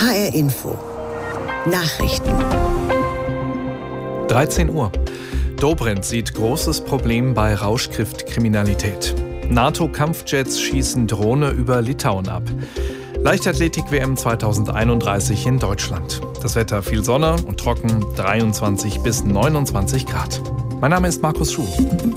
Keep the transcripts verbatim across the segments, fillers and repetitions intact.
H R Info Nachrichten. dreizehn Uhr. Dobrindt sieht großes Problem bei Rauschgiftkriminalität. NATO-Kampfjets schießen Drohne über Litauen ab. Leichtathletik-W M zweitausendeinunddreißig in Deutschland. Das Wetter viel Sonne und trocken, dreiundzwanzig bis neunundzwanzig Grad. Mein Name ist Markus Schuh.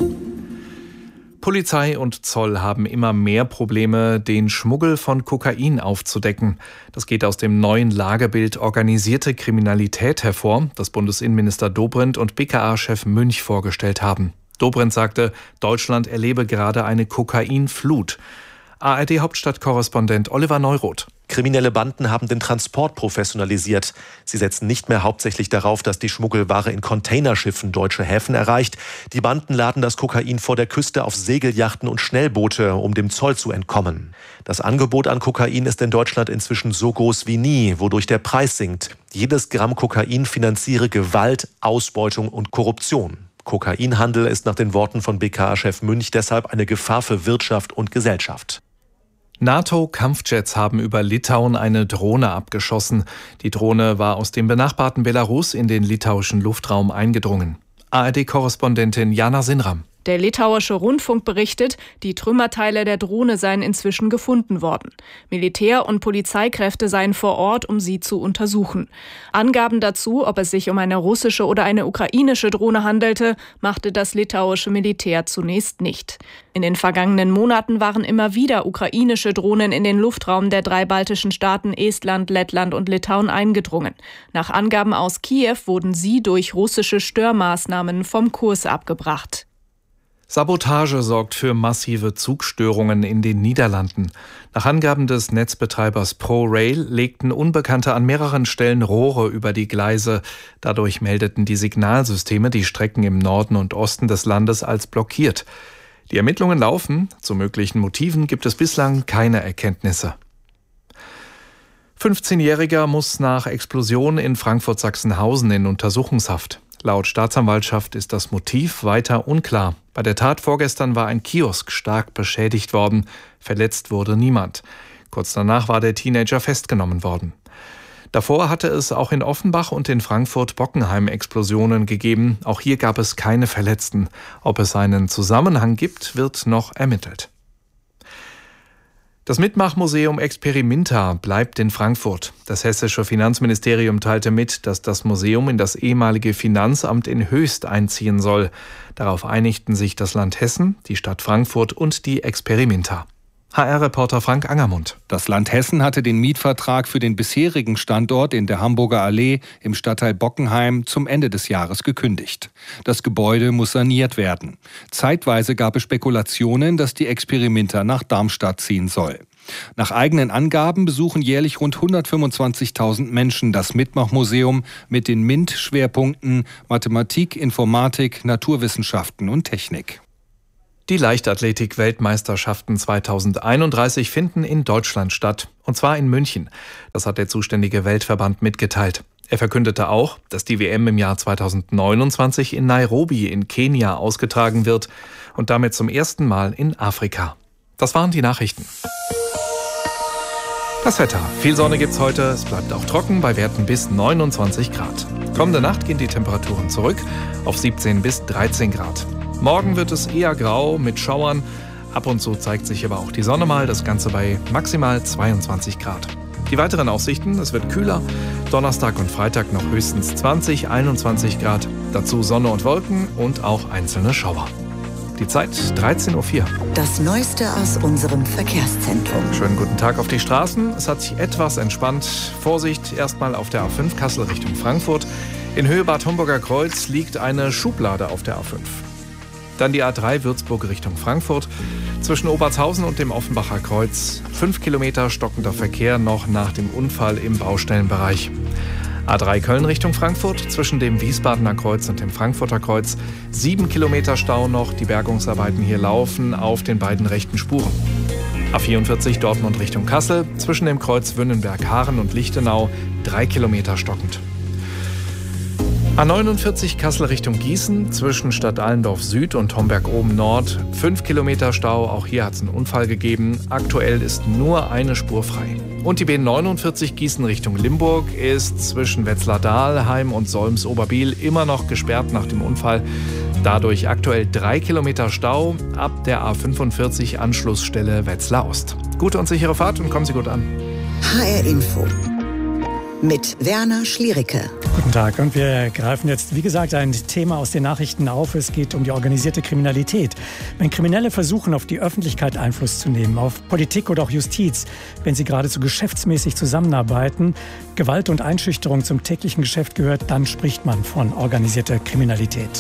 Polizei und Zoll haben immer mehr Probleme, den Schmuggel von Kokain aufzudecken. Das geht aus dem neuen Lagebild Organisierte Kriminalität hervor, das Bundesinnenminister Dobrindt und B K A-Chef Münch vorgestellt haben. Dobrindt sagte, Deutschland erlebe gerade eine Kokainflut. A R D-Hauptstadtkorrespondent Oliver Neuroth. Kriminelle Banden haben den Transport professionalisiert. Sie setzen nicht mehr hauptsächlich darauf, dass die Schmuggelware in Containerschiffen deutsche Häfen erreicht. Die Banden laden das Kokain vor der Küste auf Segelyachten und Schnellboote, um dem Zoll zu entkommen. Das Angebot an Kokain ist in Deutschland inzwischen so groß wie nie, wodurch der Preis sinkt. Jedes Gramm Kokain finanziere Gewalt, Ausbeutung und Korruption. Kokainhandel ist nach den Worten von B K A-Chef Münch deshalb eine Gefahr für Wirtschaft und Gesellschaft. NATO-Kampfjets haben über Litauen eine Drohne abgeschossen. Die Drohne war aus dem benachbarten Belarus in den litauischen Luftraum eingedrungen. A R D-Korrespondentin Jana Sinram. Der litauische Rundfunk berichtet, die Trümmerteile der Drohne seien inzwischen gefunden worden. Militär- und Polizeikräfte seien vor Ort, um sie zu untersuchen. Angaben dazu, ob es sich um eine russische oder eine ukrainische Drohne handelte, machte das litauische Militär zunächst nicht. In den vergangenen Monaten waren immer wieder ukrainische Drohnen in den Luftraum der drei baltischen Staaten Estland, Lettland und Litauen eingedrungen. Nach Angaben aus Kiew wurden sie durch russische Störmaßnahmen vom Kurs abgebracht. Sabotage sorgt für massive Zugstörungen in den Niederlanden. Nach Angaben des Netzbetreibers ProRail legten Unbekannte an mehreren Stellen Rohre über die Gleise. Dadurch meldeten die Signalsysteme die Strecken im Norden und Osten des Landes als blockiert. Die Ermittlungen laufen. Zu möglichen Motiven gibt es bislang keine Erkenntnisse. fünfzehnjähriger muss nach Explosion in Frankfurt-Sachsenhausen in Untersuchungshaft. Laut Staatsanwaltschaft ist das Motiv weiter unklar. Bei der Tat vorgestern war ein Kiosk stark beschädigt worden. Verletzt wurde niemand. Kurz danach war der Teenager festgenommen worden. Davor hatte es auch in Offenbach und in Frankfurt-Bockenheim Explosionen gegeben. Auch hier gab es keine Verletzten. Ob es einen Zusammenhang gibt, wird noch ermittelt. Das Mitmachmuseum Experimenta bleibt in Frankfurt. Das hessische Finanzministerium teilte mit, dass das Museum in das ehemalige Finanzamt in Höchst einziehen soll. Darauf einigten sich das Land Hessen, die Stadt Frankfurt und die Experimenta. H R-Reporter Frank Angermund. Das Land Hessen hatte den Mietvertrag für den bisherigen Standort in der Hamburger Allee im Stadtteil Bockenheim zum Ende des Jahres gekündigt. Das Gebäude muss saniert werden. Zeitweise gab es Spekulationen, dass die Experimenta nach Darmstadt ziehen soll. Nach eigenen Angaben besuchen jährlich rund hundertfünfundzwanzigtausend Menschen das Mitmachmuseum mit den M I N T-Schwerpunkten Mathematik, Informatik, Naturwissenschaften und Technik. Die Leichtathletik-Weltmeisterschaften zweitausendeinunddreißig finden in Deutschland statt, und zwar in München. Das hat der zuständige Weltverband mitgeteilt. Er verkündete auch, dass die W M im Jahr zweitausendneunundzwanzig in Nairobi in Kenia ausgetragen wird und damit zum ersten Mal in Afrika. Das waren die Nachrichten. Das Wetter. Viel Sonne gibt's heute. Es bleibt auch trocken bei Werten bis neunundzwanzig Grad. Kommende Nacht gehen die Temperaturen zurück auf siebzehn bis dreizehn Grad. Morgen wird es eher grau mit Schauern. Ab und zu zeigt sich aber auch die Sonne mal. Das Ganze bei maximal zweiundzwanzig Grad. Die weiteren Aussichten: Es wird kühler. Donnerstag und Freitag noch höchstens zwanzig, einundzwanzig Grad. Dazu Sonne und Wolken und auch einzelne Schauer. Die Zeit dreizehn Uhr vier. Das Neueste aus unserem Verkehrszentrum. Schönen guten Tag auf die Straßen. Es hat sich etwas entspannt. Vorsicht erstmal auf der A fünf Kassel Richtung Frankfurt. In Höhe Bad Homburger Kreuz liegt eine Schublade auf der A fünf. Dann die A drei Würzburg Richtung Frankfurt. Zwischen Obertshausen und dem Offenbacher Kreuz fünf Kilometer stockender Verkehr noch nach dem Unfall im Baustellenbereich. A drei Köln Richtung Frankfurt, zwischen dem Wiesbadener Kreuz und dem Frankfurter Kreuz. Sieben Kilometer Stau noch, die Bergungsarbeiten hier laufen auf den beiden rechten Spuren. A vierundvierzig Dortmund Richtung Kassel, zwischen dem Kreuz Wünnenberg-Haaren und Lichtenau. Drei Kilometer stockend. A neunundvierzig Kassel Richtung Gießen, zwischen Stadt Allendorf Süd und Homberg oben Nord. Fünf Kilometer Stau, auch hier hat es einen Unfall gegeben. Aktuell ist nur eine Spur frei. Und die B neunundvierzig Gießen Richtung Limburg ist zwischen Wetzlar-Dahlheim und Solms-Oberbiel immer noch gesperrt nach dem Unfall. Dadurch aktuell drei Kilometer Stau ab der A fünfundvierzig Anschlussstelle Wetzlar Ost. Gute und sichere Fahrt und kommen Sie gut an. H R Info mit Werner Schliericke. Guten Tag, und wir greifen jetzt, wie gesagt, ein Thema aus den Nachrichten auf. Es geht um die organisierte Kriminalität. Wenn Kriminelle versuchen, auf die Öffentlichkeit Einfluss zu nehmen, auf Politik oder auch Justiz, wenn sie geradezu geschäftsmäßig zusammenarbeiten, Gewalt und Einschüchterung zum täglichen Geschäft gehört, dann spricht man von organisierter Kriminalität.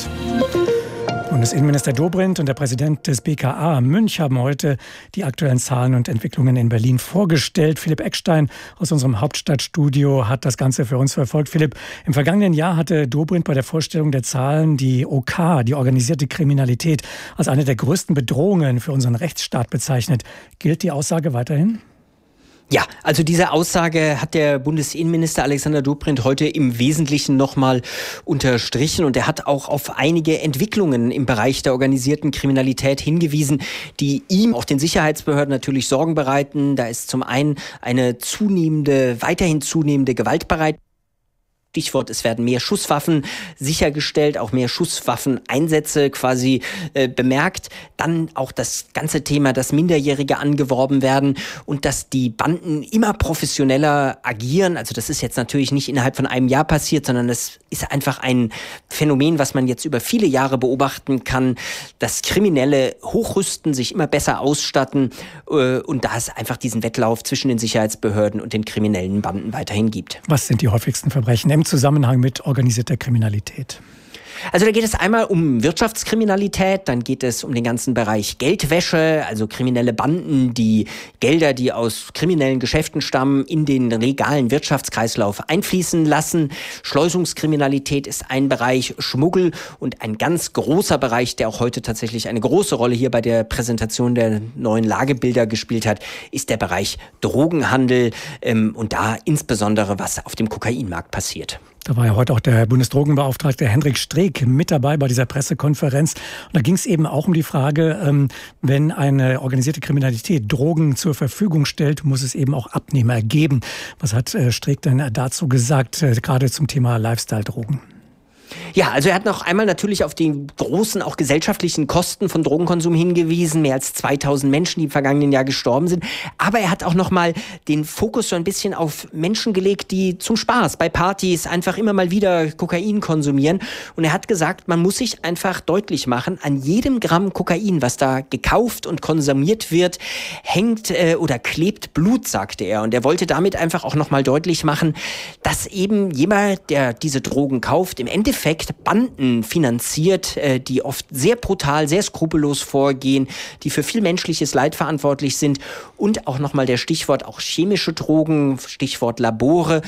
Bundesinnenminister Dobrindt und der Präsident des B K A Münch haben heute die aktuellen Zahlen und Entwicklungen in Berlin vorgestellt. Philipp Eckstein aus unserem Hauptstadtstudio hat das Ganze für uns verfolgt. Philipp, im vergangenen Jahr hatte Dobrindt bei der Vorstellung der Zahlen die O K, die organisierte Kriminalität, als eine der größten Bedrohungen für unseren Rechtsstaat bezeichnet. Gilt die Aussage weiterhin? Ja, also diese Aussage hat der Bundesinnenminister Alexander Dobrindt heute im Wesentlichen nochmal unterstrichen, und er hat auch auf einige Entwicklungen im Bereich der organisierten Kriminalität hingewiesen, die ihm, auch den Sicherheitsbehörden, natürlich Sorgen bereiten. Da ist zum einen eine zunehmende, weiterhin zunehmende Gewaltbereitschaft. Stichwort, es werden mehr Schusswaffen sichergestellt, auch mehr Schusswaffeneinsätze quasi äh, bemerkt. Dann auch das ganze Thema, dass Minderjährige angeworben werden und dass die Banden immer professioneller agieren. Also das ist jetzt natürlich nicht innerhalb von einem Jahr passiert, sondern das ist einfach ein Phänomen, was man jetzt über viele Jahre beobachten kann, dass Kriminelle hochrüsten, sich immer besser ausstatten äh, und da es einfach diesen Wettlauf zwischen den Sicherheitsbehörden und den kriminellen Banden weiterhin gibt. Was sind die häufigsten Verbrechen im Zusammenhang mit organisierter Kriminalität? Also da geht es einmal um Wirtschaftskriminalität, dann geht es um den ganzen Bereich Geldwäsche, also kriminelle Banden, die Gelder, die aus kriminellen Geschäften stammen, in den legalen Wirtschaftskreislauf einfließen lassen. Schleusungskriminalität ist ein Bereich, Schmuggel, und ein ganz großer Bereich, der auch heute tatsächlich eine große Rolle hier bei der Präsentation der neuen Lagebilder gespielt hat, ist der Bereich Drogenhandel, ähm, und da insbesondere, was auf dem Kokainmarkt passiert. Da war ja heute auch der Bundesdrogenbeauftragte Hendrik Streeck mit dabei bei dieser Pressekonferenz. Und da ging es eben auch um die Frage, ähm, wenn eine organisierte Kriminalität Drogen zur Verfügung stellt, muss es eben auch Abnehmer geben. Was hat äh, Streeck denn dazu gesagt, äh, gerade zum Thema Lifestyle-Drogen? Ja, also er hat noch einmal natürlich auf die großen, auch gesellschaftlichen Kosten von Drogenkonsum hingewiesen. Mehr als zweitausend Menschen, die im vergangenen Jahr gestorben sind. Aber er hat auch noch mal den Fokus so ein bisschen auf Menschen gelegt, die zum Spaß bei Partys einfach immer mal wieder Kokain konsumieren. Und er hat gesagt, man muss sich einfach deutlich machen, an jedem Gramm Kokain, was da gekauft und konsumiert wird, hängt äh, oder klebt Blut, sagte er. Und er wollte damit einfach auch noch mal deutlich machen, dass eben jemand, der diese Drogen kauft, im Endeffekt Banden finanziert, die oft sehr brutal, sehr skrupellos vorgehen, die für viel menschliches Leid verantwortlich sind, und auch nochmal der Stichwort auch chemische Drogen, Stichwort Labore.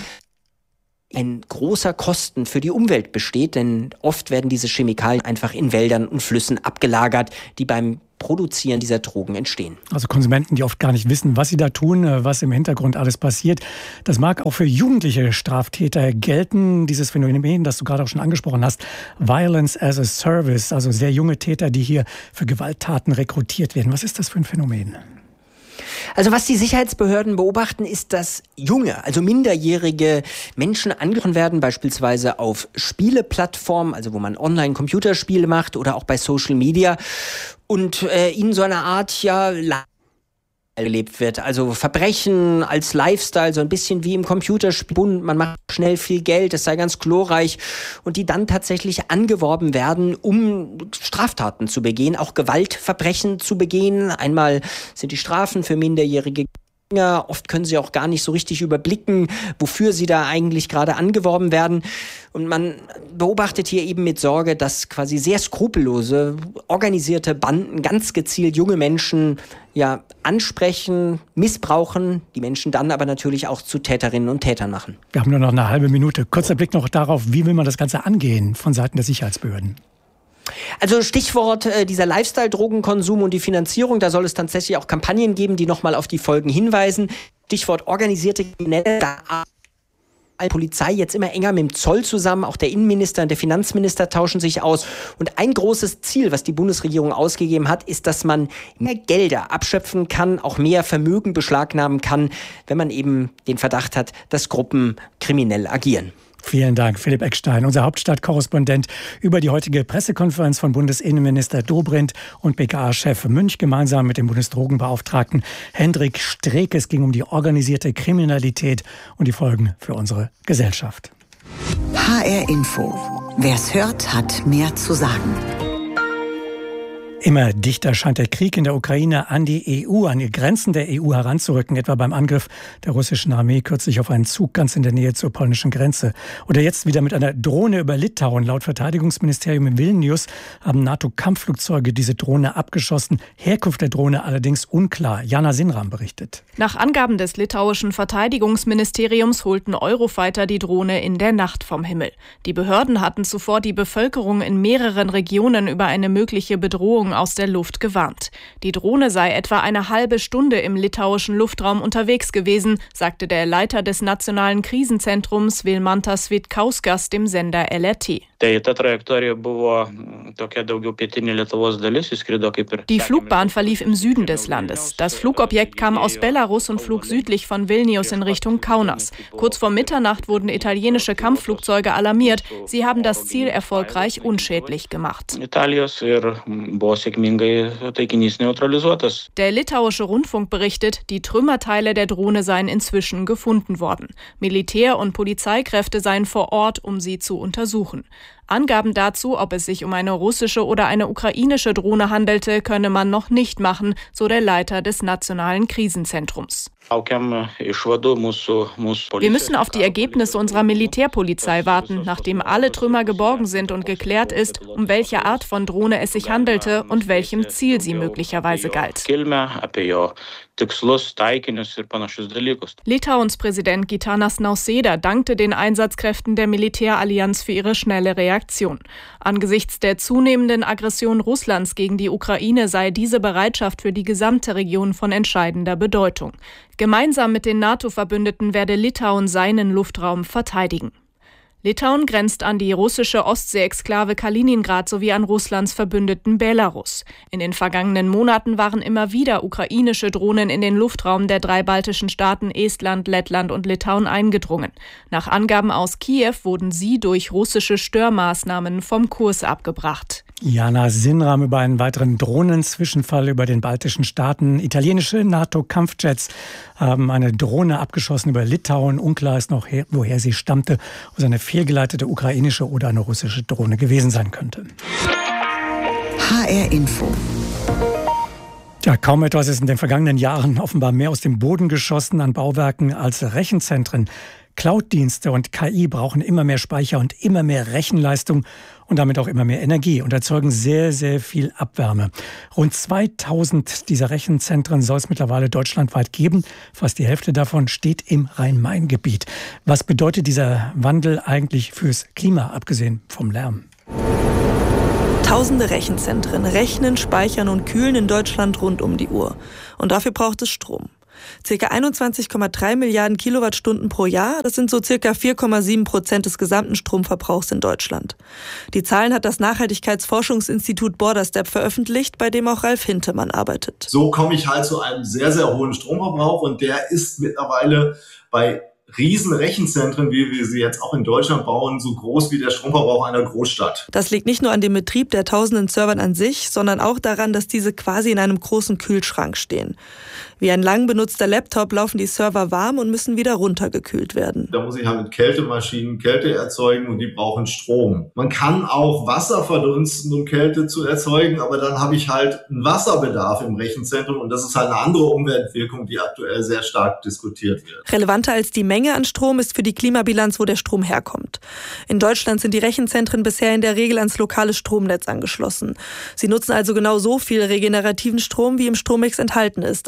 Ein großer Kosten für die Umwelt besteht, denn oft werden diese Chemikalien einfach in Wäldern und Flüssen abgelagert, die beim Produzieren dieser Drogen entstehen. Also Konsumenten, die oft gar nicht wissen, was sie da tun, was im Hintergrund alles passiert. Das mag auch für jugendliche Straftäter gelten, dieses Phänomen, das du gerade auch schon angesprochen hast, Violence as a Service, also sehr junge Täter, die hier für Gewalttaten rekrutiert werden. Was ist das für ein Phänomen? Also was die Sicherheitsbehörden beobachten, ist, dass junge, also minderjährige Menschen angesprochen werden, beispielsweise auf Spieleplattformen, also wo man Online-Computerspiele macht, oder auch bei Social Media, und äh, ihnen so eine Art, ja, gelebt wird. Also Verbrechen als Lifestyle, so ein bisschen wie im Computerspiel. Man macht schnell viel Geld, es sei ganz glorreich, und die dann tatsächlich angeworben werden, um Straftaten zu begehen, auch Gewaltverbrechen zu begehen. Einmal sind die Strafen für Minderjährige oft können sie auch gar nicht so richtig überblicken, wofür sie da eigentlich gerade angeworben werden. Und man beobachtet hier eben mit Sorge, dass quasi sehr skrupellose, organisierte Banden ganz gezielt junge Menschen ja ansprechen, missbrauchen, die Menschen dann aber natürlich auch zu Täterinnen und Tätern machen. Wir haben nur noch eine halbe Minute. Kurzer Blick noch darauf, wie will man das Ganze angehen von Seiten der Sicherheitsbehörden? Also Stichwort äh, dieser Lifestyle-Drogenkonsum und die Finanzierung, da soll es tatsächlich auch Kampagnen geben, die nochmal auf die Folgen hinweisen. Stichwort organisierte Kriminelle, da Die Polizei jetzt immer enger mit dem Zoll zusammen, auch der Innenminister und der Finanzminister tauschen sich aus. Und ein großes Ziel, was die Bundesregierung ausgegeben hat, ist, dass man mehr Gelder abschöpfen kann, auch mehr Vermögen beschlagnahmen kann, wenn man eben den Verdacht hat, dass Gruppen kriminell agieren. Vielen Dank, Philipp Eckstein, unser Hauptstadtkorrespondent, über die heutige Pressekonferenz von Bundesinnenminister Dobrindt und B K A-Chef Münch gemeinsam mit dem Bundesdrogenbeauftragten Hendrik Streeck. Es ging um die organisierte Kriminalität und die Folgen für unsere Gesellschaft. H R Info. Wer's hört, hat mehr zu sagen. Immer dichter scheint der Krieg in der Ukraine an die E U, an die Grenzen der E U heranzurücken, etwa beim Angriff der russischen Armee kürzlich auf einen Zug ganz in der Nähe zur polnischen Grenze. Oder jetzt wieder mit einer Drohne über Litauen. Laut Verteidigungsministerium in Vilnius haben NATO-Kampfflugzeuge diese Drohne abgeschossen. Herkunft der Drohne allerdings unklar. Jana Sinram berichtet. Nach Angaben des litauischen Verteidigungsministeriums holten Eurofighter die Drohne in der Nacht vom Himmel. Die Behörden hatten zuvor die Bevölkerung in mehreren Regionen über eine mögliche Bedrohung aus der Luft gewarnt. Die Drohne sei etwa eine halbe Stunde im litauischen Luftraum unterwegs gewesen, sagte der Leiter des Nationalen Krisenzentrums Vilmantas Vitkauskas dem Sender L R T. Die Flugbahn verlief im Süden des Landes. Das Flugobjekt kam aus Belarus und flog südlich von Vilnius in Richtung Kaunas. Kurz vor Mitternacht wurden italienische Kampfflugzeuge alarmiert. Sie haben das Ziel erfolgreich unschädlich gemacht. Der litauische Rundfunk berichtet, die Trümmerteile der Drohne seien inzwischen gefunden worden. Militär- und Polizeikräfte seien vor Ort, um sie zu untersuchen. Angaben dazu, ob es sich um eine russische oder eine ukrainische Drohne handelte, könne man noch nicht machen, so der Leiter des Nationalen Krisenzentrums. Wir müssen auf die Ergebnisse unserer Militärpolizei warten, nachdem alle Trümmer geborgen sind und geklärt ist, um welche Art von Drohne es sich handelte und welchem Ziel sie möglicherweise galt. Litauens Präsident Gitanas Nausėda dankte den Einsatzkräften der Militärallianz für ihre schnelle Reaktion. Angesichts der zunehmenden Aggression Russlands gegen die Ukraine sei diese Bereitschaft für die gesamte Region von entscheidender Bedeutung. Gemeinsam mit den NATO-Verbündeten werde Litauen seinen Luftraum verteidigen. Litauen grenzt an die russische Ostsee-Exklave Kaliningrad sowie an Russlands Verbündeten Belarus. In den vergangenen Monaten waren immer wieder ukrainische Drohnen in den Luftraum der drei baltischen Staaten Estland, Lettland und Litauen eingedrungen. Nach Angaben aus Kiew wurden sie durch russische Störmaßnahmen vom Kurs abgebracht. Jana Sinram über einen weiteren Drohnenzwischenfall über den baltischen Staaten. Italienische NATO-Kampfjets haben eine Drohne abgeschossen über Litauen. Unklar ist noch, woher sie stammte, ob es eine fehlgeleitete ukrainische oder eine russische Drohne gewesen sein könnte. H R Info. Ja, kaum etwas ist in den vergangenen Jahren offenbar mehr aus dem Boden geschossen an Bauwerken als Rechenzentren. Cloud-Dienste und K I brauchen immer mehr Speicher und immer mehr Rechenleistung und damit auch immer mehr Energie und erzeugen sehr, sehr viel Abwärme. Rund zweitausend dieser Rechenzentren soll es mittlerweile deutschlandweit geben. Fast die Hälfte davon steht im Rhein-Main-Gebiet. Was bedeutet dieser Wandel eigentlich fürs Klima, abgesehen vom Lärm? Tausende Rechenzentren rechnen, speichern und kühlen in Deutschland rund um die Uhr. Und dafür braucht es Strom. Circa einundzwanzig Komma drei Milliarden Kilowattstunden pro Jahr, das sind so circa vier Komma sieben Prozent des gesamten Stromverbrauchs in Deutschland. Die Zahlen hat das Nachhaltigkeitsforschungsinstitut Borderstep veröffentlicht, bei dem auch Ralf Hintemann arbeitet. So komme ich halt zu einem sehr, sehr hohen Stromverbrauch und der ist mittlerweile bei riesen Rechenzentren, wie wir sie jetzt auch in Deutschland bauen, so groß wie der Stromverbrauch einer Großstadt. Das liegt nicht nur an dem Betrieb der tausenden Servern an sich, sondern auch daran, dass diese quasi in einem großen Kühlschrank stehen. Wie ein lang benutzter Laptop laufen die Server warm und müssen wieder runtergekühlt werden. Da muss ich halt mit Kältemaschinen Kälte erzeugen und die brauchen Strom. Man kann auch Wasser verdunsten, um Kälte zu erzeugen, aber dann habe ich halt einen Wasserbedarf im Rechenzentrum und das ist halt eine andere Umweltwirkung, die aktuell sehr stark diskutiert wird. Relevanter als die Menge an Strom ist für die Klimabilanz, wo der Strom herkommt. In Deutschland sind die Rechenzentren bisher in der Regel ans lokale Stromnetz angeschlossen. Sie nutzen also genau so viel regenerativen Strom, wie im Strommix enthalten ist. Aktuell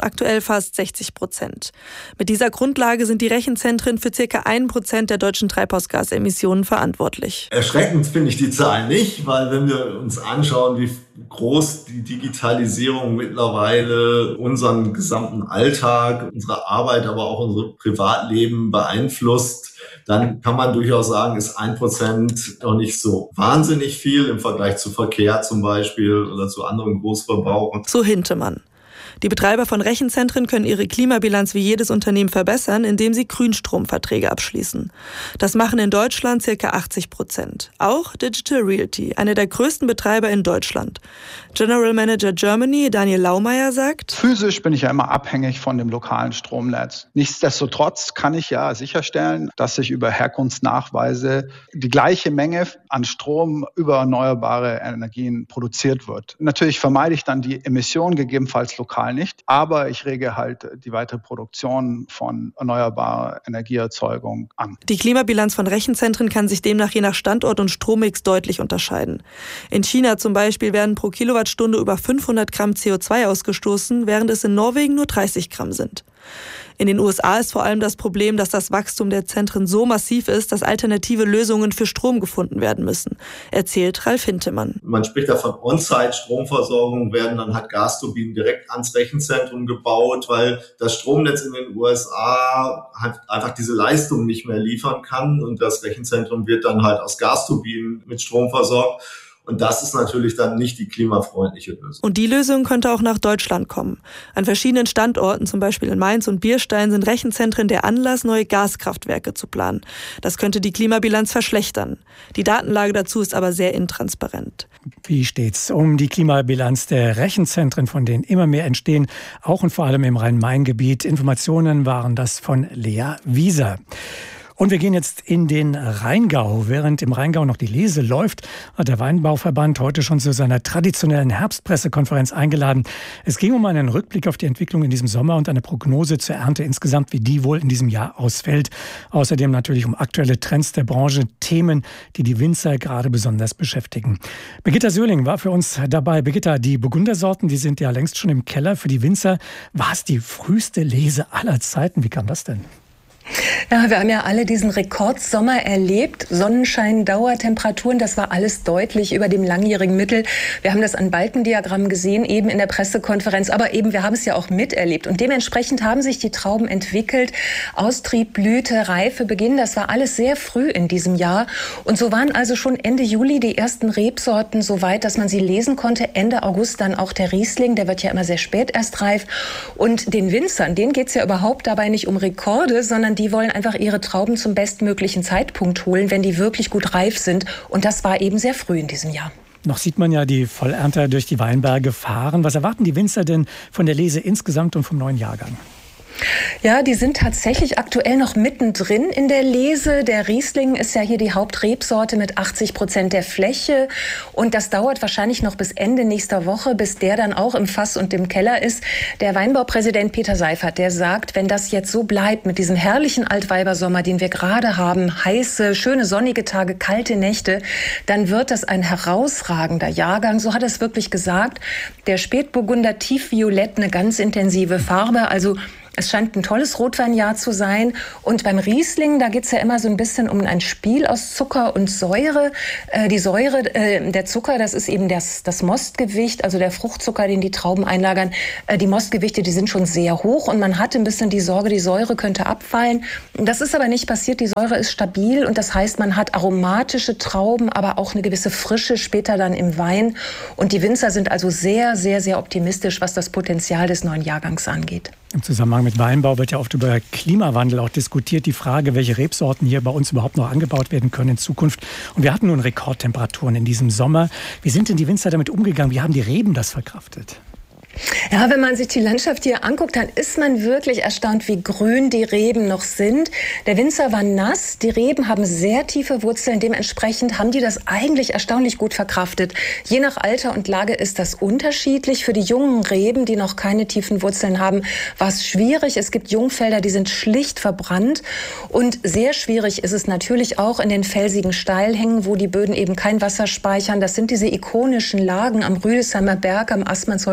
fast sechzig Prozent. Mit dieser Grundlage sind die Rechenzentren für circa ein Prozent der deutschen Treibhausgasemissionen verantwortlich. Erschreckend finde ich die Zahlen nicht, weil wenn wir uns anschauen, wie groß die Digitalisierung mittlerweile unseren gesamten Alltag, unsere Arbeit, aber auch unser Privatleben beeinflusst, dann kann man durchaus sagen, ist ein Prozent noch nicht so wahnsinnig viel im Vergleich zu Verkehr zum Beispiel oder zu anderen Großverbrauchern. So Hintemann. Die Betreiber von Rechenzentren können ihre Klimabilanz wie jedes Unternehmen verbessern, indem sie Grünstromverträge abschließen. Das machen in Deutschland ca. achtzig Prozent. Auch Digital Realty, einer der größten Betreiber in Deutschland. General Manager Germany Daniel Laumeier sagt: Physisch bin ich ja immer abhängig von dem lokalen Stromnetz. Nichtsdestotrotz kann ich ja sicherstellen, dass ich über Herkunftsnachweise die gleiche Menge an Strom über erneuerbare Energien produziert wird. Natürlich vermeide ich dann die Emissionen gegebenenfalls lokal nicht, aber ich rege halt die weitere Produktion von erneuerbarer Energieerzeugung an. Die Klimabilanz von Rechenzentren kann sich demnach je nach Standort und Strommix deutlich unterscheiden. In China zum Beispiel werden pro Kilowattstunde über fünfhundert Gramm C O zwei ausgestoßen, während es in Norwegen nur dreißig Gramm sind. In den U S A ist vor allem das Problem, dass das Wachstum der Zentren so massiv ist, dass alternative Lösungen für Strom gefunden werden müssen, erzählt Ralf Hintemann. Man spricht da von On-Site-Stromversorgung, werden dann halt Gasturbinen direkt ans Rechenzentrum gebaut, weil das Stromnetz in den U S A halt einfach diese Leistung nicht mehr liefern kann und das Rechenzentrum wird dann halt aus Gasturbinen mit Strom versorgt. Und das ist natürlich dann nicht die klimafreundliche Lösung. Und die Lösung könnte auch nach Deutschland kommen. An verschiedenen Standorten, zum Beispiel in Mainz und Bierstein, sind Rechenzentren der Anlass, neue Gaskraftwerke zu planen. Das könnte die Klimabilanz verschlechtern. Die Datenlage dazu ist aber sehr intransparent. Wie steht's um die Klimabilanz der Rechenzentren, von denen immer mehr entstehen, auch und vor allem im Rhein-Main-Gebiet? Informationen waren das von Lea Wieser. Und wir gehen jetzt in den Rheingau. Während im Rheingau noch die Lese läuft, hat der Weinbauverband heute schon zu seiner traditionellen Herbstpressekonferenz eingeladen. Es ging um einen Rückblick auf die Entwicklung in diesem Sommer und eine Prognose zur Ernte insgesamt, wie die wohl in diesem Jahr ausfällt. Außerdem natürlich um aktuelle Trends der Branche, Themen, die die Winzer gerade besonders beschäftigen. Birgitta Söhling war für uns dabei. Birgitta, die Burgundersorten, die sind ja längst schon im Keller. Für die Winzer war es die früheste Lese aller Zeiten. Wie kam das denn? Ja, wir haben ja alle diesen Rekordsommer erlebt. Sonnenschein, Dauertemperaturen, das war alles deutlich über dem langjährigen Mittel. Wir haben das an Balkendiagrammen gesehen, eben in der Pressekonferenz. Aber eben, wir haben es ja auch miterlebt. Und dementsprechend haben sich die Trauben entwickelt. Austrieb, Blüte, Reife, Beginn, das war alles sehr früh in diesem Jahr. Und so waren also schon Ende Juli die ersten Rebsorten so weit, dass man sie lesen konnte. Ende August dann auch der Riesling, der wird ja immer sehr spät erst reif. Und den Winzern, denen geht es ja überhaupt dabei nicht um Rekorde, sondern die wollen einfach ihre Trauben zum bestmöglichen Zeitpunkt holen, wenn die wirklich gut reif sind. Und das war eben sehr früh in diesem Jahr. Noch sieht man ja die Vollernter durch die Weinberge fahren. Was erwarten die Winzer denn von der Lese insgesamt und vom neuen Jahrgang? Ja, die sind tatsächlich aktuell noch mittendrin in der Lese. Der Riesling ist ja hier die Hauptrebsorte mit achtzig Prozent der Fläche. Und das dauert wahrscheinlich noch bis Ende nächster Woche, bis der dann auch im Fass und im Keller ist. Der Weinbaupräsident Peter Seifert, der sagt, wenn das jetzt so bleibt mit diesem herrlichen Altweibersommer, den wir gerade haben, heiße, schöne sonnige Tage, kalte Nächte, dann wird das ein herausragender Jahrgang. So hat er es wirklich gesagt. Der Spätburgunder tiefviolett, eine ganz intensive Farbe, also es scheint ein tolles Rotweinjahr zu sein. Und beim Riesling, da geht es ja immer so ein bisschen um ein Spiel aus Zucker und Säure. Äh, die Säure, äh, der Zucker, das ist eben das, das Mostgewicht, also der Fruchtzucker, den die Trauben einlagern. Äh, die Mostgewichte, die sind schon sehr hoch und man hat ein bisschen die Sorge, die Säure könnte abfallen. Das ist aber nicht passiert. Die Säure ist stabil und das heißt, man hat aromatische Trauben, aber auch eine gewisse Frische später dann im Wein. Und die Winzer sind also sehr, sehr, sehr optimistisch, was das Potenzial des neuen Jahrgangs angeht. Im Zusammenhang mit Weinbau wird ja oft über Klimawandel auch diskutiert. Die Frage, welche Rebsorten hier bei uns überhaupt noch angebaut werden können in Zukunft. Und wir hatten nun Rekordtemperaturen in diesem Sommer. Wie sind denn die Winzer damit umgegangen? Wie haben die Reben das verkraftet? Ja, wenn man sich die Landschaft hier anguckt, dann ist man wirklich erstaunt, wie grün die Reben noch sind. Der Winzer war nass, die Reben haben sehr tiefe Wurzeln, dementsprechend haben die das eigentlich erstaunlich gut verkraftet. Je nach Alter und Lage ist das unterschiedlich. Für die jungen Reben, die noch keine tiefen Wurzeln haben, war es schwierig. Es gibt Jungfelder, die sind schlicht verbrannt. Und sehr schwierig ist es natürlich auch in den felsigen Steilhängen, wo die Böden eben kein Wasser speichern. Das sind diese ikonischen Lagen am Rüdesheimer Berg, am Assmannshäuser Höllenberg.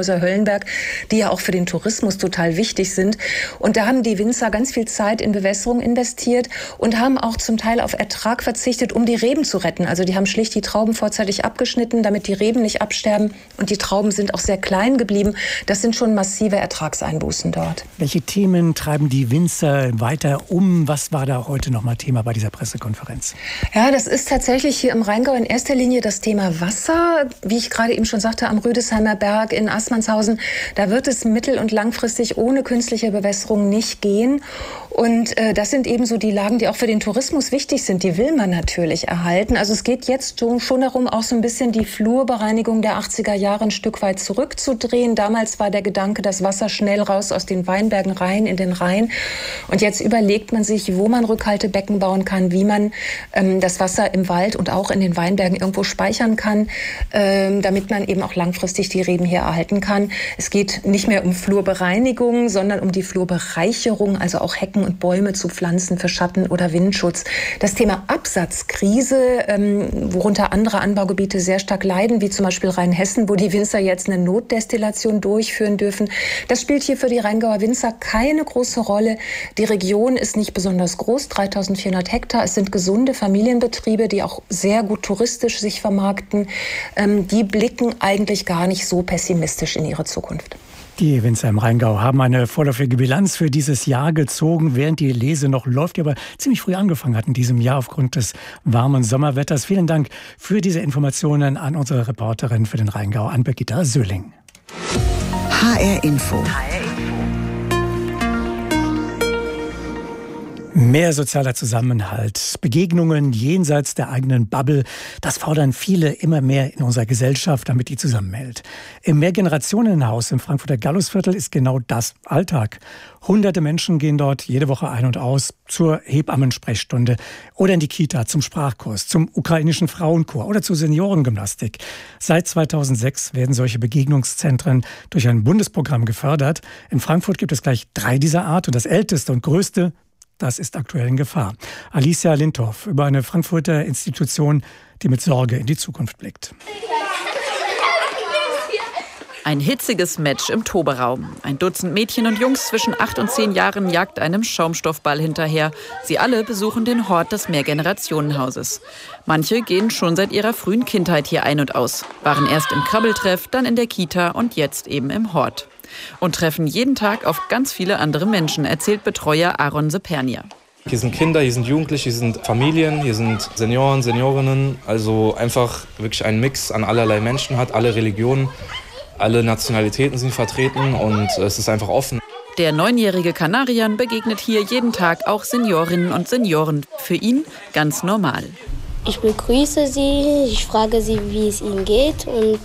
Weinberg, die ja auch für den Tourismus total wichtig sind. Und da haben die Winzer ganz viel Zeit in Bewässerung investiert und haben auch zum Teil auf Ertrag verzichtet, um die Reben zu retten. Also die haben schlicht die Trauben vorzeitig abgeschnitten, damit die Reben nicht absterben. Und die Trauben sind auch sehr klein geblieben. Das sind schon massive Ertragseinbußen dort. Welche Themen treiben die Winzer weiter um? Was war da heute nochmal Thema bei dieser Pressekonferenz? Ja, das ist tatsächlich hier im Rheingau in erster Linie das Thema Wasser. Wie ich gerade eben schon sagte, am Rüdesheimer Berg in Assmannshausen, da wird es mittel- und langfristig ohne künstliche Bewässerung nicht gehen. Und äh, das sind eben so die Lagen, die auch für den Tourismus wichtig sind. Die will man natürlich erhalten. Also es geht jetzt schon darum, auch so ein bisschen die Flurbereinigung der achtziger Jahre ein Stück weit zurückzudrehen. Damals war der Gedanke, das Wasser schnell raus aus den Weinbergen rein in den Rhein. Und jetzt überlegt man sich, wo man Rückhaltebecken bauen kann, wie man ähm, das Wasser im Wald und auch in den Weinbergen irgendwo speichern kann, ähm, damit man eben auch langfristig die Reben hier erhalten kann. Es geht nicht mehr um Flurbereinigung, sondern um die Flurbereicherung, also auch Hecken und Bäume zu pflanzen für Schatten- oder Windschutz. Das Thema Absatzkrise, ähm, worunter andere Anbaugebiete sehr stark leiden, wie zum Beispiel Rheinhessen, wo die Winzer jetzt eine Notdestillation durchführen dürfen, das spielt hier für die Rheingauer Winzer keine große Rolle. Die Region ist nicht besonders groß, dreitausendvierhundert Hektar. Es sind gesunde Familienbetriebe, die auch sehr gut touristisch sich vermarkten. Ähm, die blicken eigentlich gar nicht so pessimistisch in ihre Zukunft. Die Winzer im Rheingau haben eine vorläufige Bilanz für dieses Jahr gezogen, während die Lese noch läuft, die aber ziemlich früh angefangen hat in diesem Jahr aufgrund des warmen Sommerwetters. Vielen Dank für diese Informationen an unsere Reporterin für den Rheingau, an Birgitta Söhling. H R Info. Mehr sozialer Zusammenhalt, Begegnungen jenseits der eigenen Bubble, das fordern viele immer mehr in unserer Gesellschaft, damit die zusammenhält. Im Mehrgenerationenhaus im Frankfurter Gallusviertel ist genau das Alltag. Hunderte Menschen gehen dort jede Woche ein und aus zur Hebammensprechstunde oder in die Kita zum Sprachkurs, zum ukrainischen Frauenchor oder zur Seniorengymnastik. Seit zweitausendsechs werden solche Begegnungszentren durch ein Bundesprogramm gefördert. In Frankfurt gibt es gleich drei dieser Art und das älteste und größte, das ist aktuell in Gefahr. Alicia Lindhoff über eine Frankfurter Institution, die mit Sorge in die Zukunft blickt. Ein hitziges Match im Toberaum. Ein Dutzend Mädchen und Jungs zwischen acht und zehn Jahren jagt einem Schaumstoffball hinterher. Sie alle besuchen den Hort des Mehrgenerationenhauses. Manche gehen schon seit ihrer frühen Kindheit hier ein und aus. Waren erst im Krabbeltreff, dann in der Kita und jetzt eben im Hort. Und treffen jeden Tag auf ganz viele andere Menschen, erzählt Betreuer Aaron Sepernia. Hier sind Kinder, hier sind Jugendliche, hier sind Familien, hier sind Senioren, Seniorinnen. Also einfach wirklich ein Mix an allerlei Menschen hat, alle Religionen, alle Nationalitäten sind vertreten und es ist einfach offen. Der neunjährige Kanarian begegnet hier jeden Tag auch Seniorinnen und Senioren. Für ihn ganz normal. Ich begrüße sie, ich frage sie, wie es ihnen geht und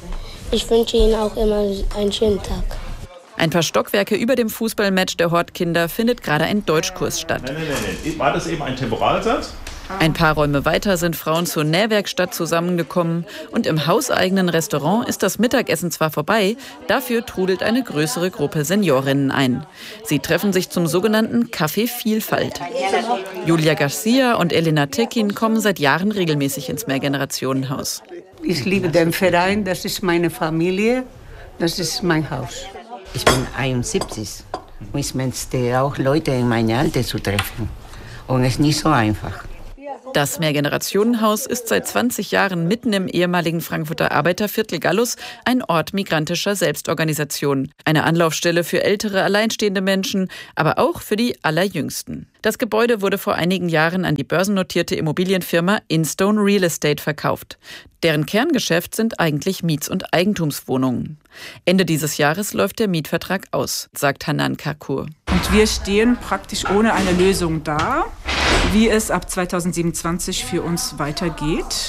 ich wünsche ihnen auch immer einen schönen Tag. Ein paar Stockwerke über dem Fußballmatch der Hortkinder findet gerade ein Deutschkurs statt. Nein, nein, nein. War das eben ein Temporalsatz? Ein paar Räume weiter sind Frauen zur Nähwerkstatt zusammengekommen. Und im hauseigenen Restaurant ist das Mittagessen zwar vorbei, dafür trudelt eine größere Gruppe Seniorinnen ein. Sie treffen sich zum sogenannten Café Vielfalt. Julia Garcia und Elena Tekin kommen seit Jahren regelmäßig ins Mehrgenerationenhaus. Ich liebe den Verein, das ist meine Familie, das ist mein Haus. Ich bin einundsiebzig und ich möchte auch Leute in meinem Alter zu treffen. Und es ist nicht so einfach. Das Mehrgenerationenhaus ist seit zwanzig Jahren mitten im ehemaligen Frankfurter Arbeiterviertel Gallus ein Ort migrantischer Selbstorganisation. Eine Anlaufstelle für ältere, alleinstehende Menschen, aber auch für die Allerjüngsten. Das Gebäude wurde vor einigen Jahren an die börsennotierte Immobilienfirma Instone Real Estate verkauft. Deren Kerngeschäft sind eigentlich Miets- und Eigentumswohnungen. Ende dieses Jahres läuft der Mietvertrag aus, sagt Hanan Karkur. Und wir stehen praktisch ohne eine Lösung da, wie es ab zweitausendsiebenundzwanzig für uns weitergeht,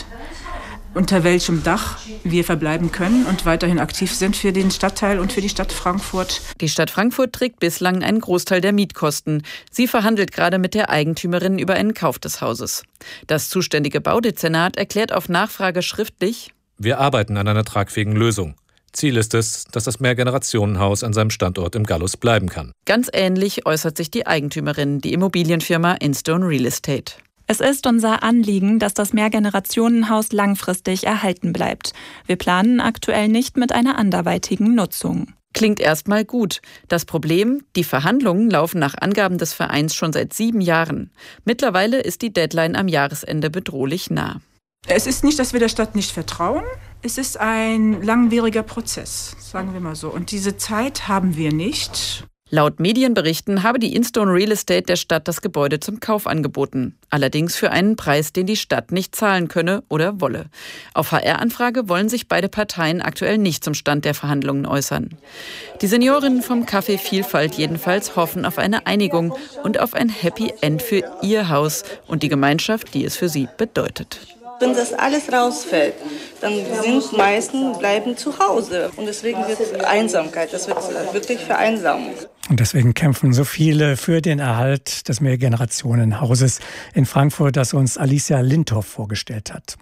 unter welchem Dach wir verbleiben können und weiterhin aktiv sind für den Stadtteil und für die Stadt Frankfurt. Die Stadt Frankfurt trägt bislang einen Großteil der Mietkosten. Sie verhandelt gerade mit der Eigentümerin über einen Kauf des Hauses. Das zuständige Baudezernat erklärt auf Nachfrage schriftlich: Wir arbeiten an einer tragfähigen Lösung. Ziel ist es, dass das Mehrgenerationenhaus an seinem Standort im Gallus bleiben kann. Ganz ähnlich äußert sich die Eigentümerin, die Immobilienfirma Instone Real Estate. Es ist unser Anliegen, dass das Mehrgenerationenhaus langfristig erhalten bleibt. Wir planen aktuell nicht mit einer anderweitigen Nutzung. Klingt erstmal gut. Das Problem, die Verhandlungen laufen nach Angaben des Vereins schon seit sieben Jahren. Mittlerweile ist die Deadline am Jahresende bedrohlich nah. Es ist nicht, dass wir der Stadt nicht vertrauen. Es ist ein langwieriger Prozess, sagen wir mal so. Und diese Zeit haben wir nicht. Laut Medienberichten habe die Instone Real Estate der Stadt das Gebäude zum Kauf angeboten. Allerdings für einen Preis, den die Stadt nicht zahlen könne oder wolle. Auf H R-Anfrage wollen sich beide Parteien aktuell nicht zum Stand der Verhandlungen äußern. Die Seniorinnen vom Café Vielfalt jedenfalls hoffen auf eine Einigung und auf ein Happy End für ihr Haus und die Gemeinschaft, die es für sie bedeutet. Wenn das alles rausfällt, dann sind meisten bleiben zu Hause. Und deswegen wird Einsamkeit, das wird wirklich Vereinsamung. Und deswegen kämpfen so viele für den Erhalt des Mehrgenerationenhauses in Frankfurt, das uns Alicia Lindhoff vorgestellt hat.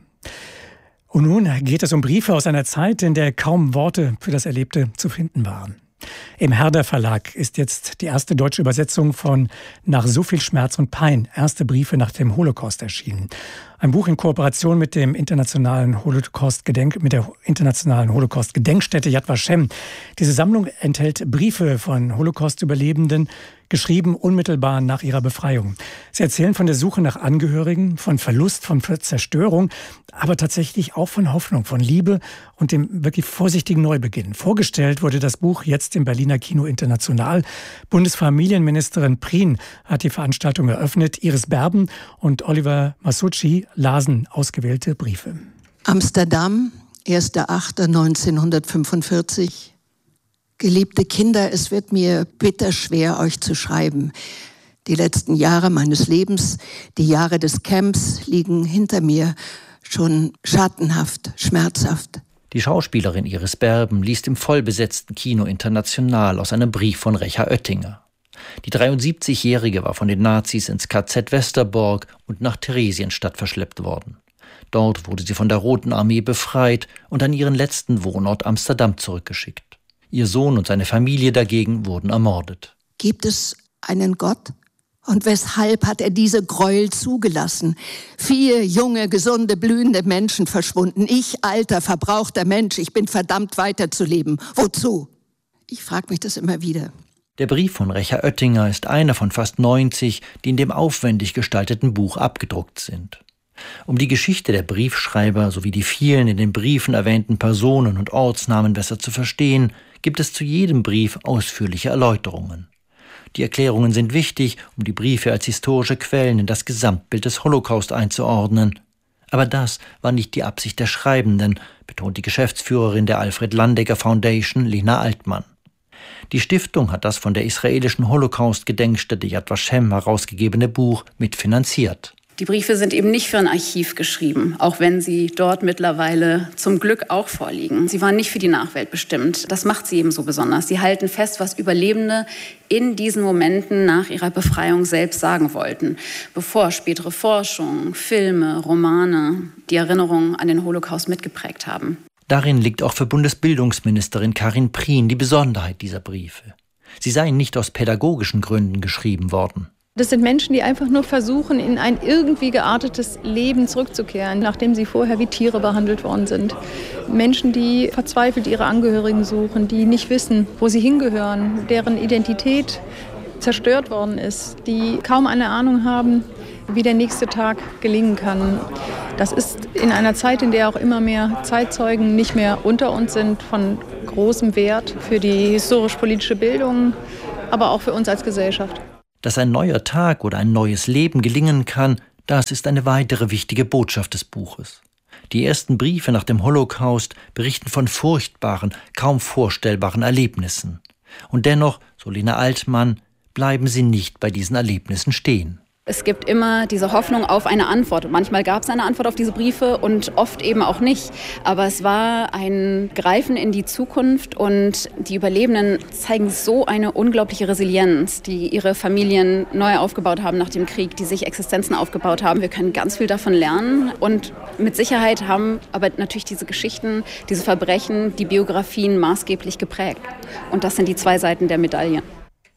Und nun geht es um Briefe aus einer Zeit, in der kaum Worte für das Erlebte zu finden waren. Im Herder Verlag ist jetzt die erste deutsche Übersetzung von Nach so viel Schmerz und Pein, erste Briefe nach dem Holocaust erschienen. Ein Buch in Kooperation mit dem internationalen Holocaust-Gedenk, mit der internationalen Holocaust-Gedenkstätte Yad Vashem. Diese Sammlung enthält Briefe von Holocaust-Überlebenden, geschrieben unmittelbar nach ihrer Befreiung. Sie erzählen von der Suche nach Angehörigen, von Verlust, von Zerstörung, aber tatsächlich auch von Hoffnung, von Liebe und dem wirklich vorsichtigen Neubeginn. Vorgestellt wurde das Buch jetzt im Berliner Kino International. Bundesfamilienministerin Prien hat die Veranstaltung eröffnet. Iris Berben und Oliver Masucci lasen ausgewählte Briefe. Amsterdam, erster achter neunzehnhundertfünfundvierzig. Geliebte Kinder, es wird mir bitter schwer, euch zu schreiben. Die letzten Jahre meines Lebens, die Jahre des Camps, liegen hinter mir, schon schattenhaft, schmerzhaft. Die Schauspielerin Iris Berben liest im vollbesetzten Kino International aus einem Brief von Recha Oettinger. Die dreiundsiebzigjährige war von den Nazis ins K Z Westerbork und nach Theresienstadt verschleppt worden. Dort wurde sie von der Roten Armee befreit und an ihren letzten Wohnort Amsterdam zurückgeschickt. Ihr Sohn und seine Familie dagegen wurden ermordet. Gibt es einen Gott? Und weshalb hat er diese Gräuel zugelassen? Vier junge, gesunde, blühende Menschen verschwunden. Ich, alter, verbrauchter Mensch, ich bin verdammt weiterzuleben. Wozu? Ich frage mich das immer wieder. Der Brief von Recha Oettinger ist einer von fast neunzig, die in dem aufwendig gestalteten Buch abgedruckt sind. Um die Geschichte der Briefschreiber sowie die vielen in den Briefen erwähnten Personen und Ortsnamen besser zu verstehen, gibt es zu jedem Brief ausführliche Erläuterungen. Die Erklärungen sind wichtig, um die Briefe als historische Quellen in das Gesamtbild des Holocaust einzuordnen. Aber das war nicht die Absicht der Schreibenden, betont die Geschäftsführerin der Alfred Landecker Foundation, Lena Altmann. Die Stiftung hat das von der israelischen Holocaust-Gedenkstätte Yad Vashem herausgegebene Buch mitfinanziert. Die Briefe sind eben nicht für ein Archiv geschrieben, auch wenn sie dort mittlerweile zum Glück auch vorliegen. Sie waren nicht für die Nachwelt bestimmt. Das macht sie eben so besonders. Sie halten fest, was Überlebende in diesen Momenten nach ihrer Befreiung selbst sagen wollten, bevor spätere Forschung, Filme, Romane die Erinnerung an den Holocaust mitgeprägt haben. Darin liegt auch für Bundesbildungsministerin Karin Prien die Besonderheit dieser Briefe. Sie seien nicht aus pädagogischen Gründen geschrieben worden. Das sind Menschen, die einfach nur versuchen, in ein irgendwie geartetes Leben zurückzukehren, nachdem sie vorher wie Tiere behandelt worden sind. Menschen, die verzweifelt ihre Angehörigen suchen, die nicht wissen, wo sie hingehören, deren Identität zerstört worden ist, die kaum eine Ahnung haben, wie der nächste Tag gelingen kann. Das ist in einer Zeit, in der auch immer mehr Zeitzeugen nicht mehr unter uns sind, von großem Wert für die historisch-politische Bildung, aber auch für uns als Gesellschaft. Dass ein neuer Tag oder ein neues Leben gelingen kann, das ist eine weitere wichtige Botschaft des Buches. Die ersten Briefe nach dem Holocaust berichten von furchtbaren, kaum vorstellbaren Erlebnissen. Und dennoch, so Lena Altmann, bleiben sie nicht bei diesen Erlebnissen stehen. Es gibt immer diese Hoffnung auf eine Antwort. Und manchmal gab es eine Antwort auf diese Briefe und oft eben auch nicht. Aber es war ein Greifen in die Zukunft und die Überlebenden zeigen so eine unglaubliche Resilienz, die ihre Familien neu aufgebaut haben nach dem Krieg, die sich Existenzen aufgebaut haben. Wir können ganz viel davon lernen und mit Sicherheit haben aber natürlich diese Geschichten, diese Verbrechen, die Biografien maßgeblich geprägt. Und das sind die zwei Seiten der Medaille.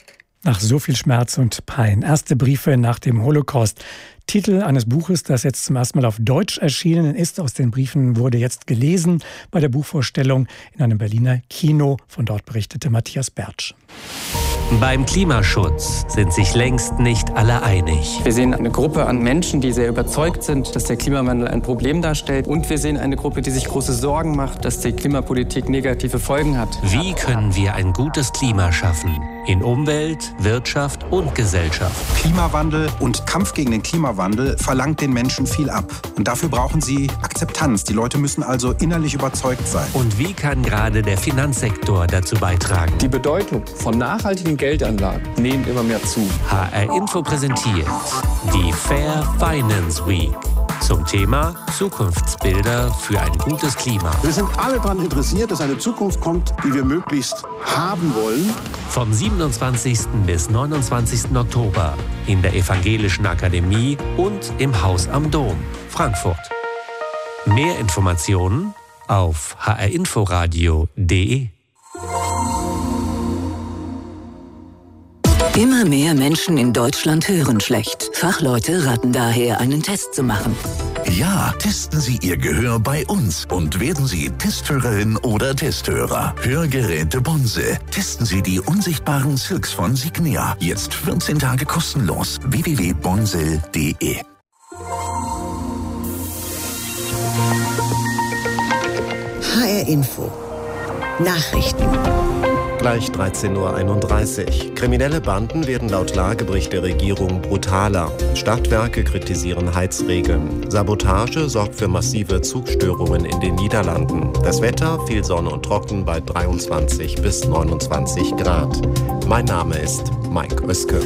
nach so viel Schmerz und Pein. Erste Briefe nach dem Holocaust. Titel eines Buches, das jetzt zum ersten Mal auf Deutsch erschienen ist. Aus den Briefen wurde jetzt gelesen bei der Buchvorstellung in einem Berliner Kino. Von dort berichtete Matthias Bertsch. Beim Klimaschutz sind sich längst nicht alle einig. Wir sehen eine Gruppe an Menschen, die sehr überzeugt sind, dass der Klimawandel ein Problem darstellt. Und wir sehen eine Gruppe, die sich große Sorgen macht, dass die Klimapolitik negative Folgen hat. Wie können wir ein gutes Klima schaffen? In Umwelt, Wirtschaft und Gesellschaft. Klimawandel und Kampf gegen den Klimawandel verlangt den Menschen viel ab. Und dafür brauchen sie Akzeptanz. Die Leute müssen also innerlich überzeugt sein. Und wie kann gerade der Finanzsektor dazu beitragen? Die Bedeutung von nachhaltigen Geldanlagen nehmen immer mehr zu. H R Info präsentiert die Fair Finance Week zum Thema Zukunftsbilder für ein gutes Klima. Wir sind alle daran interessiert, dass eine Zukunft kommt, die wir möglichst haben wollen. Vom siebenundzwanzigsten bis neunundzwanzigsten Oktober in der Evangelischen Akademie und im Haus am Dom, Frankfurt. Mehr Informationen auf h r inforadio punkt d e. Immer mehr Menschen in Deutschland hören schlecht. Fachleute raten daher, einen Test zu machen. Ja, testen Sie Ihr Gehör bei uns und werden Sie Testhörerin oder Testhörer. Hörgeräte Bonse. Testen Sie die unsichtbaren Silks von Signia. Jetzt vierzehn Tage kostenlos. w w w punkt bonsel punkt d e. H R Info. Nachrichten. Gleich dreizehn Uhr einunddreißig. Kriminelle Banden werden laut Lagebericht der Regierung brutaler. Stadtwerke kritisieren Heizregeln. Sabotage sorgt für massive Zugstörungen in den Niederlanden. Das Wetter, viel Sonne und trocken bei dreiundzwanzig bis neunundzwanzig Grad. Mein Name ist Mike Oeske.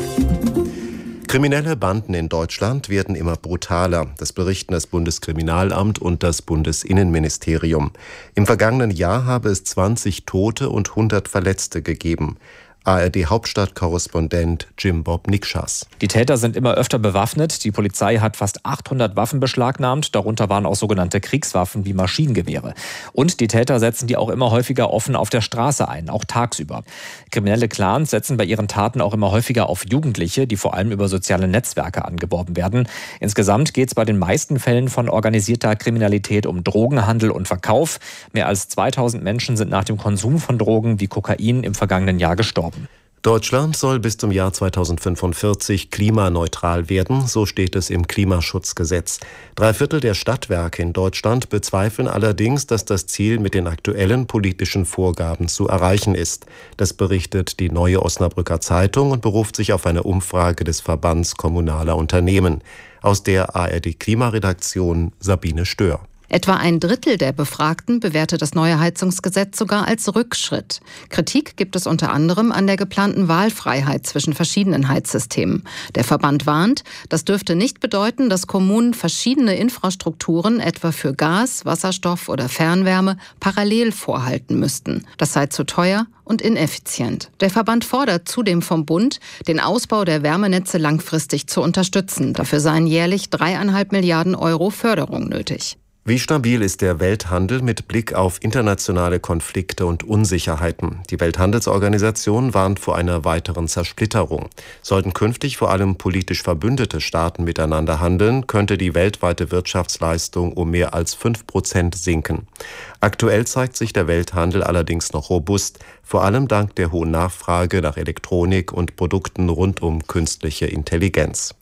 Kriminelle Banden in Deutschland werden immer brutaler. Das berichten das Bundeskriminalamt und das Bundesinnenministerium. Im vergangenen Jahr habe es zwanzig Tote und hundert Verletzte gegeben. A R D-Hauptstadtkorrespondent Jim Bob Nikschas. Die Täter sind immer öfter bewaffnet. Die Polizei hat fast achthundert Waffen beschlagnahmt. Darunter waren auch sogenannte Kriegswaffen wie Maschinengewehre. Und die Täter setzen die auch immer häufiger offen auf der Straße ein, auch tagsüber. Kriminelle Clans setzen bei ihren Taten auch immer häufiger auf Jugendliche, die vor allem über soziale Netzwerke angeworben werden. Insgesamt geht es bei den meisten Fällen von organisierter Kriminalität um Drogenhandel und Verkauf. Mehr als zweitausend Menschen sind nach dem Konsum von Drogen wie Kokain im vergangenen Jahr gestorben. Deutschland soll bis zum Jahr zweitausendfünfundvierzig klimaneutral werden, so steht es im Klimaschutzgesetz. Drei Viertel der Stadtwerke in Deutschland bezweifeln allerdings, dass das Ziel mit den aktuellen politischen Vorgaben zu erreichen ist. Das berichtet die Neue Osnabrücker Zeitung und beruft sich auf eine Umfrage des Verbands Kommunaler Unternehmen. Aus der A R D-Klimaredaktion Sabine Stör. Etwa ein Drittel der Befragten bewertet das neue Heizungsgesetz sogar als Rückschritt. Kritik gibt es unter anderem an der geplanten Wahlfreiheit zwischen verschiedenen Heizsystemen. Der Verband warnt, das dürfte nicht bedeuten, dass Kommunen verschiedene Infrastrukturen, etwa für Gas, Wasserstoff oder Fernwärme, parallel vorhalten müssten. Das sei zu teuer und ineffizient. Der Verband fordert zudem vom Bund, den Ausbau der Wärmenetze langfristig zu unterstützen. Dafür seien jährlich dreieinhalb Milliarden Euro Förderung nötig. Wie stabil ist der Welthandel mit Blick auf internationale Konflikte und Unsicherheiten? Die Welthandelsorganisation warnt vor einer weiteren Zersplitterung. Sollten künftig vor allem politisch verbündete Staaten miteinander handeln, könnte die weltweite Wirtschaftsleistung um mehr als fünf Prozent sinken. Aktuell zeigt sich der Welthandel allerdings noch robust, vor allem dank der hohen Nachfrage nach Elektronik und Produkten rund um künstliche Intelligenz.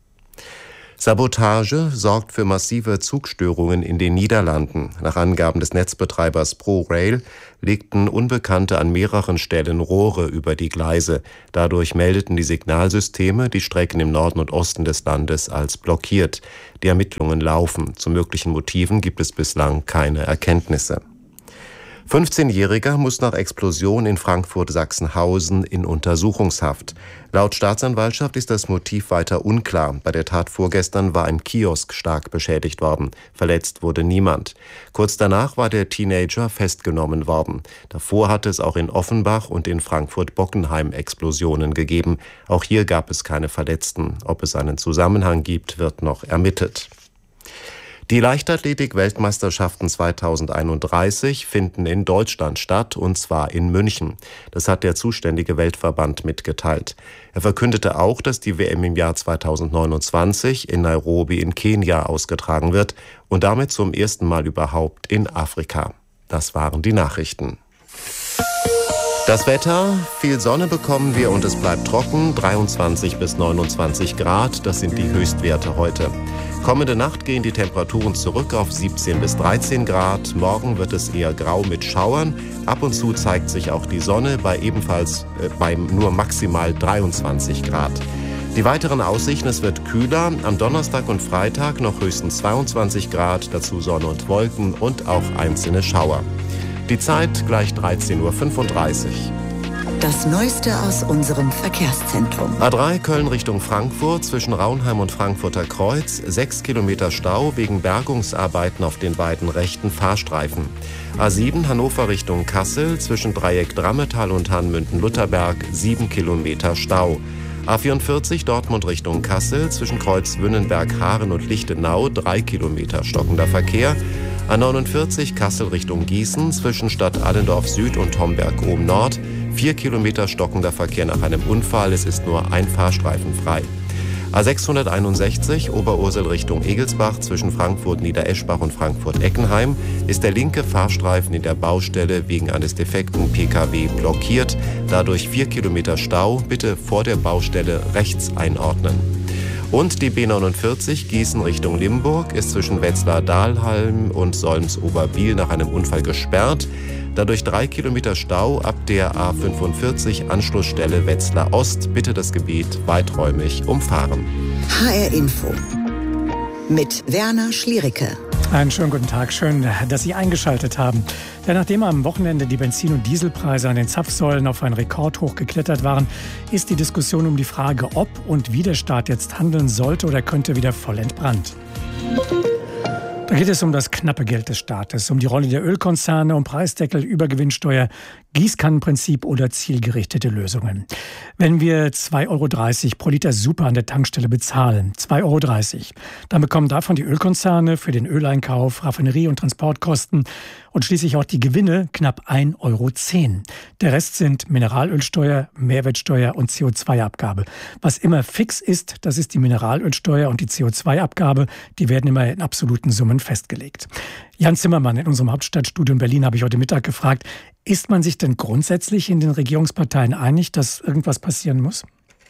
Sabotage sorgt für massive Zugstörungen in den Niederlanden. Nach Angaben des Netzbetreibers ProRail legten Unbekannte an mehreren Stellen Rohre über die Gleise. Dadurch meldeten die Signalsysteme die Strecken im Norden und Osten des Landes als blockiert. Die Ermittlungen laufen. Zu möglichen Motiven gibt es bislang keine Erkenntnisse. fünfzehnjähriger muss nach Explosion in Frankfurt-Sachsenhausen in Untersuchungshaft. Laut Staatsanwaltschaft ist das Motiv weiter unklar. Bei der Tat vorgestern war ein Kiosk stark beschädigt worden. Verletzt wurde niemand. Kurz danach war der Teenager festgenommen worden. Davor hatte es auch in Offenbach und in Frankfurt-Bockenheim Explosionen gegeben. Auch hier gab es keine Verletzten. Ob es einen Zusammenhang gibt, wird noch ermittelt. Die Leichtathletik-Weltmeisterschaften zweitausendeinunddreißig finden in Deutschland statt, und zwar in München. Das hat der zuständige Weltverband mitgeteilt. Er verkündete auch, dass die W M im Jahr zweitausendneunundzwanzig in Nairobi in Kenia ausgetragen wird und damit zum ersten Mal überhaupt in Afrika. Das waren die Nachrichten. Das Wetter, viel Sonne bekommen wir und es bleibt trocken, dreiundzwanzig bis neunundzwanzig Grad, das sind die Höchstwerte heute. Kommende Nacht gehen die Temperaturen zurück auf siebzehn bis dreizehn Grad, morgen wird es eher grau mit Schauern, ab und zu zeigt sich auch die Sonne bei ebenfalls äh, bei nur maximal dreiundzwanzig Grad. Die weiteren Aussichten, es wird kühler, am Donnerstag und Freitag noch höchstens zweiundzwanzig Grad, dazu Sonne und Wolken und auch einzelne Schauer. Die Zeit gleich dreizehn Uhr fünfunddreißig. Das Neueste aus unserem Verkehrszentrum. A drei Köln Richtung Frankfurt zwischen Raunheim und Frankfurter Kreuz. Sechs Kilometer Stau wegen Bergungsarbeiten auf den beiden rechten Fahrstreifen. A sieben Hannover Richtung Kassel zwischen Dreieck Drammetal und Hanmünden-Lutherberg. Sieben Kilometer Stau. A vierundvierzig Dortmund Richtung Kassel zwischen Kreuz Wünnenberg, Haaren und Lichtenau. Drei Kilometer stockender Verkehr. A neunundvierzig Kassel Richtung Gießen zwischen Stadt Allendorf Süd und Homberg-Ohm Nord. Vier Kilometer stockender Verkehr nach einem Unfall. Es ist nur ein Fahrstreifen frei. A sechshunderteinundsechzig Oberursel Richtung Egelsbach zwischen Frankfurt-Niedereschbach und Frankfurt-Eckenheim ist der linke Fahrstreifen in der Baustelle wegen eines defekten P K W blockiert. Dadurch vier Kilometer Stau. Bitte vor der Baustelle rechts einordnen. Und die B neunundvierzig Gießen Richtung Limburg ist zwischen Wetzlar-Dahlheim und Solms-Oberbiel nach einem Unfall gesperrt. Dadurch drei Kilometer Stau ab der A fünfundvierzig Anschlussstelle Wetzlar Ost. Bitte das Gebiet weiträumig umfahren. H R Info mit Werner Schliericke. Einen schönen guten Tag, schön, dass Sie eingeschaltet haben. Denn nachdem am Wochenende die Benzin- und Dieselpreise an den Zapfsäulen auf einen Rekordhoch geklettert waren, ist die Diskussion um die Frage, ob und wie der Staat jetzt handeln sollte oder könnte, wieder voll entbrannt. Da geht es um das knappe Geld des Staates, um die Rolle der Ölkonzerne, um Preisdeckel, Übergewinnsteuer, Gießkannenprinzip oder zielgerichtete Lösungen. Wenn wir zwei Euro dreißig pro Liter Super an der Tankstelle bezahlen, zwei Euro dreißig, dann bekommen davon die Ölkonzerne für den Öleinkauf, Raffinerie- und Transportkosten und schließlich auch die Gewinne knapp ein Euro zehn. Der Rest sind Mineralölsteuer, Mehrwertsteuer und C O zwei Abgabe. Was immer fix ist, das ist die Mineralölsteuer und die C O zwei Abgabe. Die werden immer in absoluten Summen festgelegt. Jan Zimmermann in unserem Hauptstadtstudio in Berlin habe ich heute Mittag gefragt, ist man sich denn grundsätzlich in den Regierungsparteien einig, dass irgendwas passieren muss?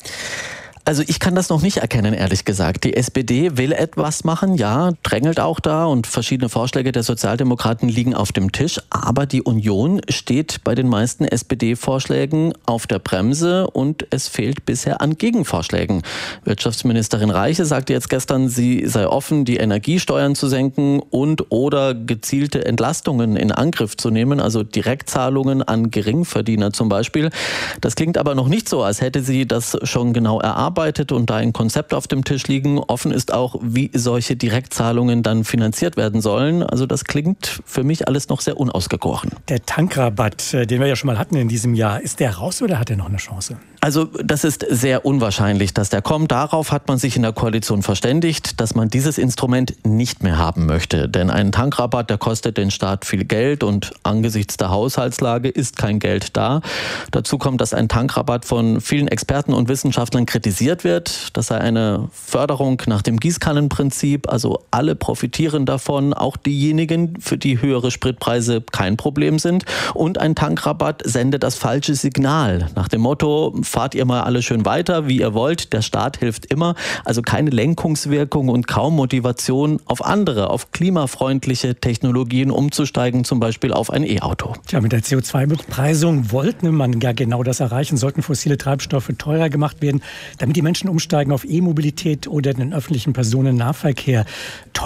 Also ich kann das noch nicht erkennen, ehrlich gesagt. Die S P D will etwas machen, ja, drängelt auch da und verschiedene Vorschläge der Sozialdemokraten liegen auf dem Tisch. Aber die Union steht bei den meisten S P D-Vorschlägen auf der Bremse und es fehlt bisher an Gegenvorschlägen. Wirtschaftsministerin Reiche sagte jetzt gestern, sie sei offen, die Energiesteuern zu senken und oder gezielte Entlastungen in Angriff zu nehmen, also Direktzahlungen an Geringverdiener zum Beispiel. Das klingt aber noch nicht so, als hätte sie das schon genau erarbeitet. Und da ein Konzept auf dem Tisch liegen. Offen ist auch, wie solche Direktzahlungen dann finanziert werden sollen. Also das klingt für mich alles noch sehr unausgegoren. Der Tankrabatt, den wir ja schon mal hatten in diesem Jahr, ist der raus oder hat er noch eine Chance? Also das ist sehr unwahrscheinlich, dass der kommt. Darauf hat man sich in der Koalition verständigt, dass man dieses Instrument nicht mehr haben möchte. Denn ein Tankrabatt, der kostet den Staat viel Geld und angesichts der Haushaltslage ist kein Geld da. Dazu kommt, dass ein Tankrabatt von vielen Experten und Wissenschaftlern kritisiert wird. Das sei eine Förderung nach dem Gießkannenprinzip. Also alle profitieren davon, auch diejenigen, für die höhere Spritpreise kein Problem sind. Und ein Tankrabatt sendet das falsche Signal nach dem Motto, fahrt ihr mal alle schön weiter, wie ihr wollt. Der Staat hilft immer. Also keine Lenkungswirkung und kaum Motivation, auf andere, auf klimafreundliche Technologien umzusteigen, zum Beispiel auf ein E-Auto. Tja, mit der C O zwei Bepreisung wollte man ja genau das erreichen. Sollten fossile Treibstoffe teurer gemacht werden, damit die Menschen umsteigen auf E-Mobilität oder den öffentlichen Personennahverkehr.